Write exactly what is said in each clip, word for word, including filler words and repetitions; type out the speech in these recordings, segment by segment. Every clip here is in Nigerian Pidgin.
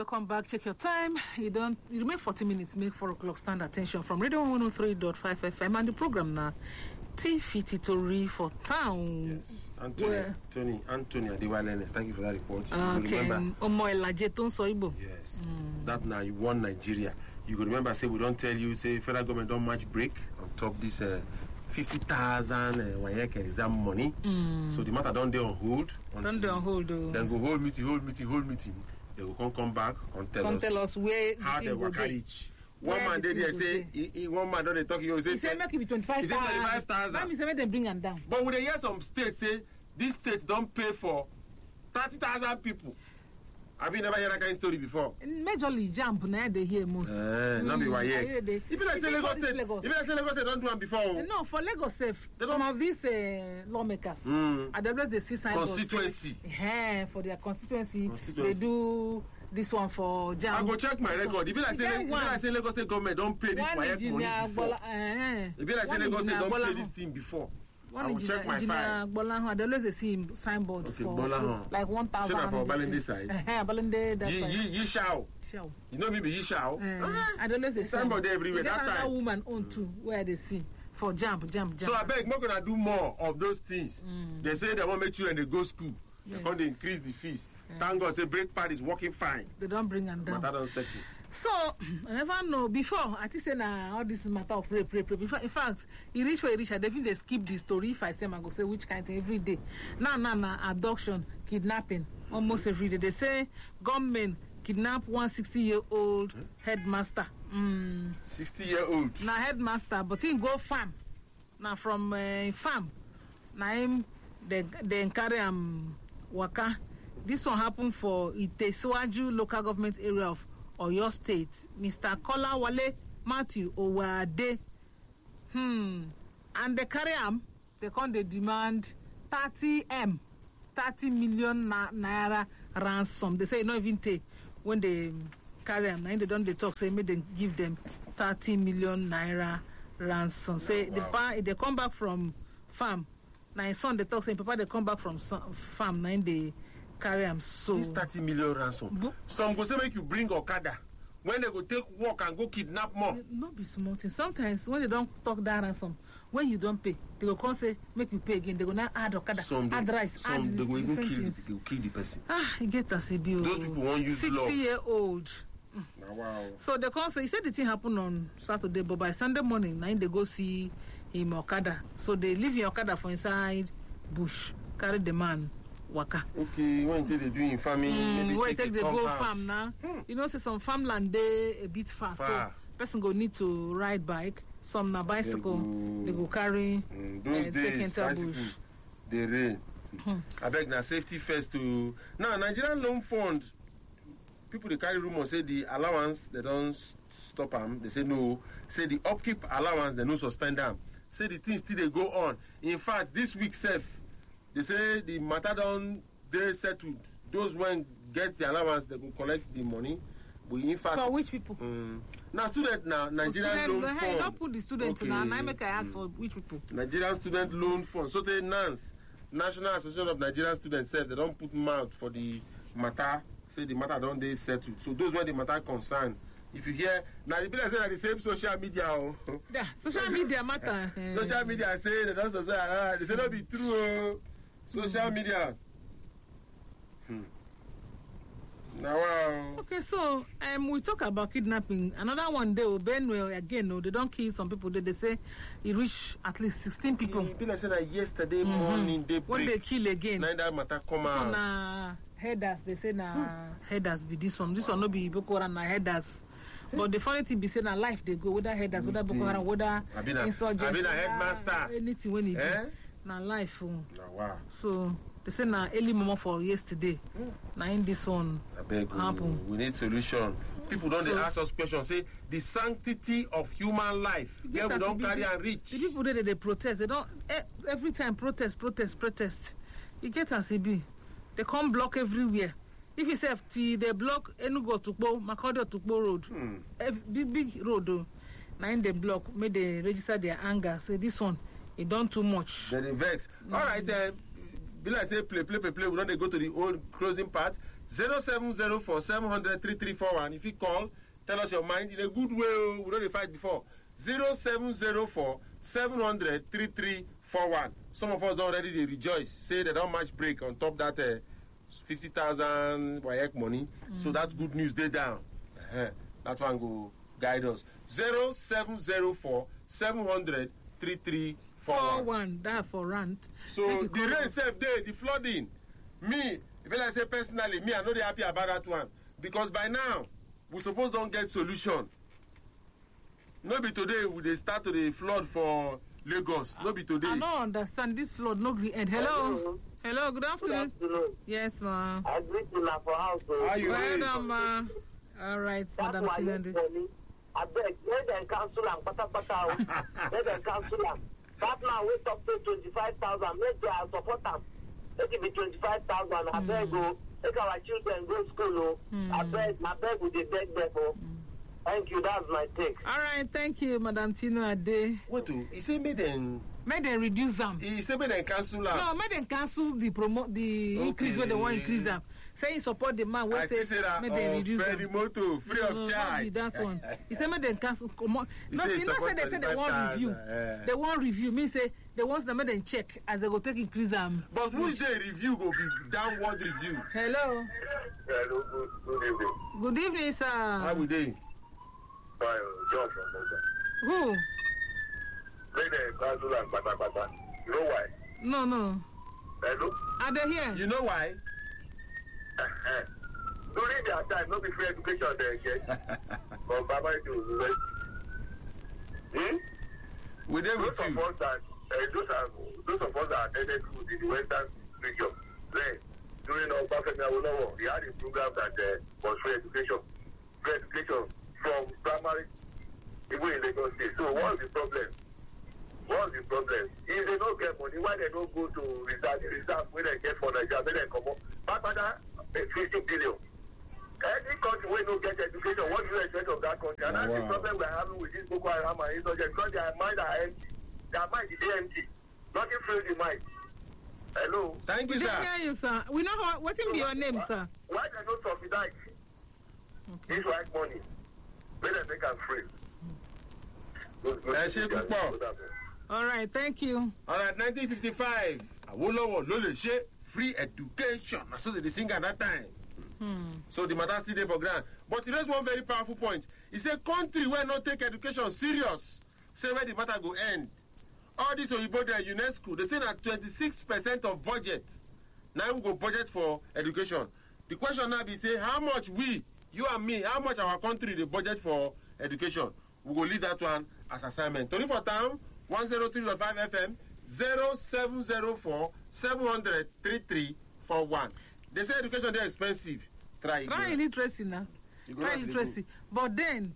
welcome back. Check your time. You don't. You remain forty minutes. Make four o'clock. Stand attention from Radio one oh three point five F M and the program now. T fifty Tori for town. Yes. Anthony, Where? Tony, Anthony Adewale, thank you for that report. Okay. Remember, Omo Elaje ton soibo. yes, mm. that now you won Nigeria. You could remember, say we don't tell you, say federal government don't match break on top this uh, fifty thousand uh, WAEC exam money. Mm. So the matter don't dey on hold. Don't dey on hold. Oh. Then go hold meeting, hold meeting, hold meeting. They will come come back and tell come us. tell us where how the they work reach. One Where man the did there thing say, go he, he, one man don't they talk, he will say, He said make it be twenty-five he said twenty-five thousand. That means they make them bring them down. But we dey hear some states say, these states don't pay for thirty thousand people. Have you never heard that kind of story before? Majorly jump now they hear most. Uh, mm, not be why yet. If you like say Lagos State, Lagos. if you like say Lagos State don't do them before. Uh, no, for Lagos safe. They Some don't- of these uh, lawmakers, Mm. at the place they see sign Constituency. Yeah, for their constituency, Constituency. they do this one for jam. I go check my record. If you like say, if you like say Lagos State government don't pay this One WAEC engineer money before. Bola, uh, If you like say one Lagos State engineer don't Bola pay Hon. this thing before. One I will engineer, check my engineer file. Bola, they always see him signboard Okay, for, Bola for Hon. like one thousand. Should I for Balinde side? Uh, Balinde, that's Yi right. Yi Yi Shao. Show. You know me be Yi Shao. Uh, I don't know if they Signboard there everywhere They get that another time. woman own too, where they see for jump, jump, jump. So I beg, not gonna do more of those things. Mm. They say they want make children they go school. Yes. They can't increase the fees. Thank God, say break part is working fine. They don't bring them down. Matter don't settle. So, I never know. Before, I think say na all this matter of rape, rape, rape. In fact, in fact, he reach where he reach. I definitely skip the story. If I say, I go say which kind of thing every day. Now, now, now, abduction, kidnapping, almost every day. They say gunmen kidnap one sixty-year-old hmm? headmaster. Mm. sixty-year-old. Now headmaster, but he go farm. Now from uh, farm, now him they they carry him waka. This one happened for Itesiwaju local government area of Oyo State. Mister Kolawale Matthew Owade. Hmm. And they carry him, they come they demand thirty M, thirty million na- naira ransom. They say it not even take when they carry him. Now they don't they talk, say maybe they give them thirty million naira ransom. Say Oh, the wow. pa- they come back from farm. Now his son they talk, say papa they come back from son- farm. Now they carry him. So This thirty million ransom. Bu- Some go say make you bring Okada. When they go take work and go kidnap more. not be small thing. Sometimes when they don't talk that ransom, when you don't pay, they go come say make you pay again. They go now add okada, Some add they, rice, some add they this, go even different kill the, things. they will kill the person. Ah, you get as a bill. Those people won't use law. Sixty year old. Now, wow. So they come say he said the thing happened on Saturday, but by Sunday morning, now they go see him okada. So they leave him okada for inside bush, carry the man waka. Okay, when they do in farming, Mm, maybe where take, take a the go compound. farm now. Hmm. You know, say some farmland they a bit far, Far. so person go need to ride bike. Some na bicycle, go- they go carry. Mm, those uh, days, take enter bicycle, bush. they rain. I beg now safety first to now Nigerian loan fund. People they carry rumor say the allowance they don't s- stop them. They say no. Say the upkeep allowance they no suspend them. Say the things still they go on. In fact, this week self, they say the matter don't they settled. Those when get the allowance they go collect the money. But in fact, For which people? um, now student now For Nigerian student, loan hey, fund. not put the students now. Okay. Now make I ask for which people. Nigerian Student Loan Fund. So they Nance, National Association of Nigerian Students said they don't put mouth for the matter. Say the matter don't they settle. So those were the matter concern. If you hear now the people say that the same social media. Oh. Yeah, social media matter. eh. Social media say they don't suspect. They say not be true. Oh. Social media. Hmm. Now wow. Okay, so um, we talk about kidnapping. Another one day, Benue again. No, they don't kill some people. They, they say it reach at least sixteen people. People like say that yesterday morning they When they break. kill again. Now that matter come So out. na headers, they say na headers be this one. This one no be Boko Haram, na headers. But the funny thing be say na life they go, whether headers, whether Boko Haram, whether Abi na- insurgents, abi na whether headmaster. anything when he Eh? do, na life. Oh. Now wow. So they say na early mama for yesterday. Na in this one I beg you, happen. we need solution. People don't So- they ask us questions. Say the sanctity of human life. Yeah, we Yes, don't the- carry the- and reach. The people there, they, they protest. They don't eh, every time protest, protest, protest. You get as it be. They come block everywhere. If it's F T, they block Enugu Tukpo, Makodio Tukpo Road, Hmm. F, big big road. Oh. Now in the block, may they register their anger. Say this one, it done too much. Then they vex. All right, uh, be like say play, play, play, play. We don't they go to the old closing part. zero seven zero four seven hundred three three four one. If you call, tell us your mind in a good way. Oh, we don't fight before. zero seven zero four seven hundred three three four one. Some of us already they rejoice, say they don't match break on top that uh, fifty thousand W A E C money. Mm. So that good news they down. Uh-huh. That one go guide us. zero seven zero four seven hundred three three four one. four one, that for rant. So the rain safe day, the flooding. Me, if I say personally, me, I'm not happy about that one. Because by now, we suppose don't get solution. Maybe today we they start to the flood for Lagos. No be today. I don't understand this flood. No green end. Hello. Hello. Good afternoon. Good afternoon. Yes, ma. I greet you now for house. How are you? Well done, ma. All right, That's Madam Tinande. I beg, let them cancel and pata pata. Let them cancel them. That man we talk to twenty-five thousand. Make their support them. Let it be twenty-five thousand. I beg go. Make our children go school. Mm. I beg, I beg with the beg there. Mm. Thank you. That's my take. All right, thank you, Madam Tinande. What do he say? Made them. Make them reduce them. He say made them cancel them. No, make them cancel the promote the okay. increase where they want increase them. Say you support the man. I say, say that. Make them reduce them. Moto, free no, of no, charge. That one. He said make them cancel. Come on. No, he you know say they say they want review. Uh, they want review. Me say they want them make them check as they go take increase them. But which day review go be downward review? Hello. Hello. Good, good evening. Good evening, sir. How good day? Fine. John from Mosa. Who? Make them cancel and pata pata. You know why? No, no. Hello. Are they here? You know why? During their time, no be free education they get. From Baba to Hmm? We there with those you. Of us that, uh, those, are, those of us that attended school in the Western region, then, during our Bafemi Awolowo, we had a program that uh, was free education. Free education from primary, even in Lagos State. So what's the problem? What's the problem? If they don't get money, why they don't go to reserve, reserve where they get for Nigeria, where they come up? But fifty billion. Any country where no get education, what do you expect of that country? And oh, that's wow. the problem we're having with this Boko Haram and insurgents, because their mind are empty. Their mind is empty. Nothing fills the mind. Hello? Thank you, we sir. didn't hear you, sir. We know how, what will be your name, sir? Why they don't subsidize Okay. this white money? Where they make us free. Ẹ ṣé púpọ̀. All right, thank you. All right, nineteen fifty-five. Awolowo ló lè ṣe free education. Na so they sing at that time. Hmm. So the matter still there for ground. But he raised one very powerful point. He said country where not take education serious, say where the matter go end. All this Oyibo there, UNESCO, they say that twenty-six percent of budget. Now we go budget for education. The question now be say how much we, you and me, how much our country they budget for education. We go leave that one as assignment. Tony for town, one oh three point five F M, zero seven zero four seven hundred three three four one. They say education they expensive. Try Try again. illiteracy now. Try illiteracy. But then,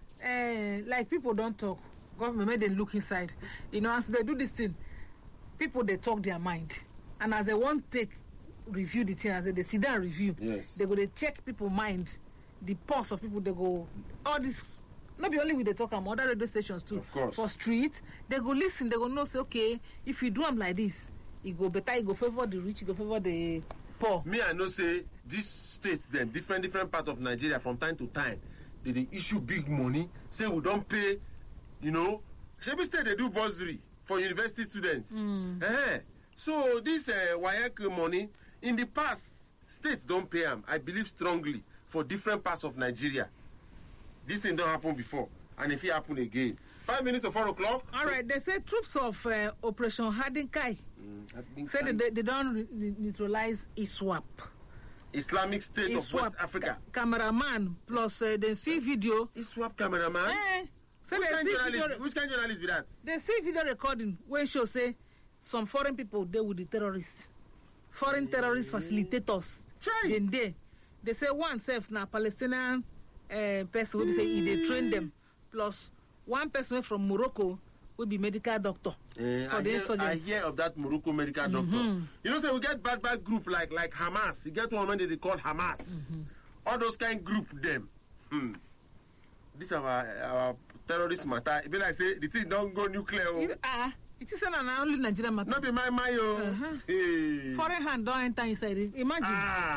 uh, like people don't talk. Government made them look inside. You know, as they do this thing, people they talk their mind. And as they want to take review the thing, as they, they sit down and review, Yes. they go they check people mind, the pulse of people, they go all this. Not be only with the talk, I'm other radio stations too. Of course. For street, they go listen, they go know, say, okay, if you do them like this, it go better, it go favor the rich, it go favor the poor. Me, I know say these states, them different different part of Nigeria from time to time, they, they issue big money. Say we don't pay, you know. Shebi state they do bursary for university students. Mm. Eh. So this uh, W A E C money in the past, states don't pay them. I believe strongly for different parts of Nigeria. This thing don't happen before, and if it happen again, five minutes to four o'clock. All right, they say troops of uh, Operation Hadinkai Mm, say that they, they don't re- re- neutralize ISWAP. Islamic State of West Africa. Ca- cameraman plus uh, they see video. ISWAP cameraman. Eh, say Which they kind, see journalist, video. which kind journalist be that? They see video recording when show say some foreign people they with the terrorists, foreign terrorist facilitators. Chai. Then they they say one self na Palestinian uh, person will be say he they train them plus one person from Morocco will be medical doctor Uh, for I, the hear, I insurgents. hear of that Morocco medical doctor. Mm-hmm. You know, say we get bad bad group like like Hamas. You get one man that they call Hamas. Mm-hmm. All those kind group them. Hmm. This our our terrorist matter. It be like say the thing don't go nuclear. Oh. It- Ah, it is not only Nigeria matter. Not be my my oh. Uh-huh. Hey. Foreign hand don't enter inside it. Imagine. Ah.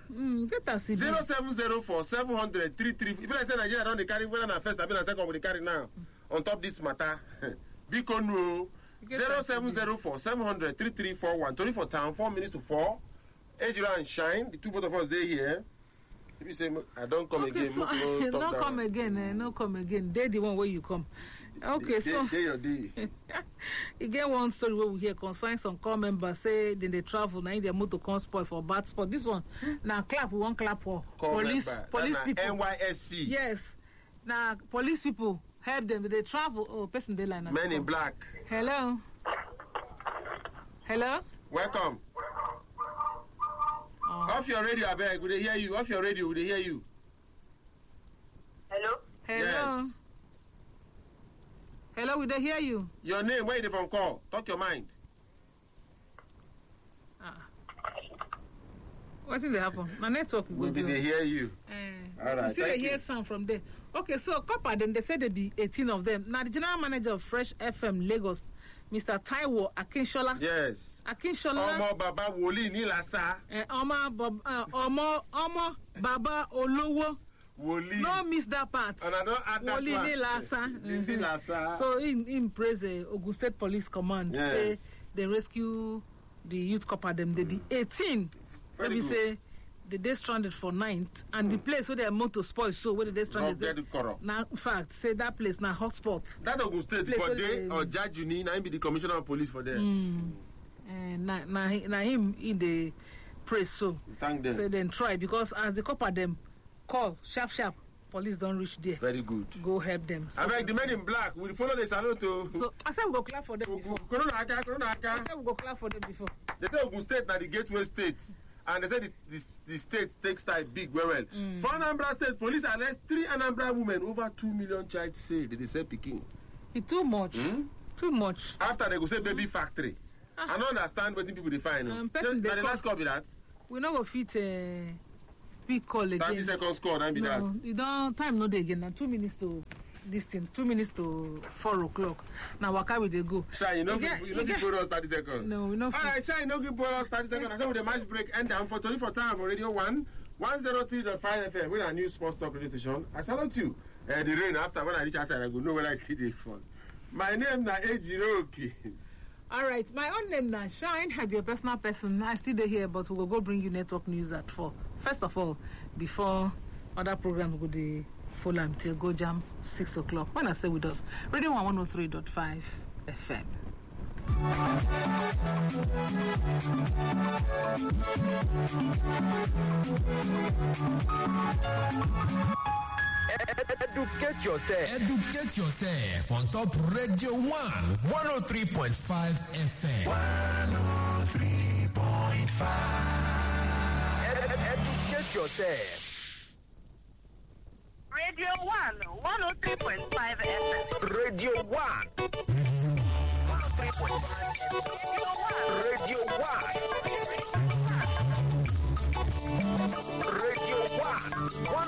Mm, get a C D. zero seven zero four seven hundred three three. If I say Nigeria don't dey carry whether na first, I mean na second, we dey carry now on top this matter. Biko no. zero seven zero four seven hundred three three four one. Tony for town. Four minutes to four. Ejiro and Shine. The two both of us they here. If you say I don't come Okay, again, so, no, no come again, eh, no come again. They the one where you come. Okay, day, so day your day. you get one story where we hear concern some core members say then they travel now their motor come spoil for bad spot. This one now clap we won't clap for Call police member. police That na people. N Y S C. Yes, now police people help them. They travel. Oh, person they line. Men in black. Hello. Hello. Welcome. Oh. Off your radio, I beg. Would they hear you? Off your radio, would they hear you? Hello? Hello. Yes. Hello, we they hear you? Your name, where you dey from call? Talk your mind. Ah. What did they happen? My network will We go. be they hear you. Uh, All right, you see thank they hear you. sound from there. Okay, so Copper, then they said there be eighteen of them. Now the general manager of Fresh F M Lagos, Mister Taiwo Akinshola. Yes. Akinshola. Ọmọ bàbá wòlíì ní Lassa. Eh, Ọmọ Bob- uh, Ọmọ Ọmọ Baba Olowo. Wòlíì. No miss that part. And I don't add that Woli one. ni Lassa. Ní Mhm. Lassa. So in in praise uh, Ogun State Police Command Yes. say they rescue the youth copper them. They be eighteen. Very Let me good. say the day stranded for ninth and the place where their motor spoil so where the day stranded. Don't get it corrupt. Now in fact say that place now hotspot. That Ogun State, Place where Bode they- or Jajuni, now him be the commissioner of police for them. And na na hi- na him in the praise so. Thank them. So then try because as the copper them call sharp sharp police don't reach there. Very good. Go help them. I beg the men in black, we follow the salute to. So I said we go clap for them before. Corona Aka, Corona I Aka. said we go clap for them before. They say Ogun State na the gateway state. And they say the, the, the state takes time big well well. Mm. For Anambra State, police arrest three Anambra women, over two million child saved. They say Peking. It's too much. Hmm? Too much. After they go say baby factory. I don't understand what people define. Um, Um, person they the call- last call be that. We not go fit uh, big call again. thirty seconds score, then be No, that. you don't time no day again. Now two minutes to this thing. Two minutes to four o'clock. Now waka we dey go. Shine, you know, You get- you you know, get- give us thirty seconds. No, we not All fit. right, Shine, no give us thirty seconds. I said with the match break end down for twenty-four time on Radio One, one zero three point five F M. We're a new sports talk radio station. I salute you. Uh, the rain after when I reach outside, I go know whether I still dey fall. My name na Ejiroki. All right, my own name now Shine. I be a personal person. I still dey here, but we will go bring you network news at four. First of all, before other programs go the full until go jam six o'clock. When I stay with us, Radio One one hundred three point five F M. Educate yourself. Educate yourself on top Radio One, one oh three point five F M. one oh three point five. Educate yourself. Radio One, one oh three point five F M. Radio One. one oh three point five. Radio One. Radio One. one